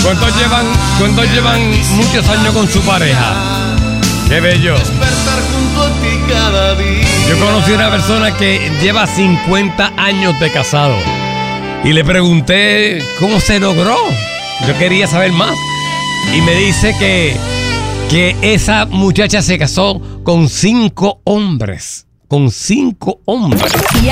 ¿Cuántos llevan muchos años con su pareja? Qué bello. Yo conocí a una persona que lleva 50 años de casado y le pregunté cómo se logró. Yo quería saber más y me dice que esa muchacha se casó con 5 hombres. Con 5 hombres.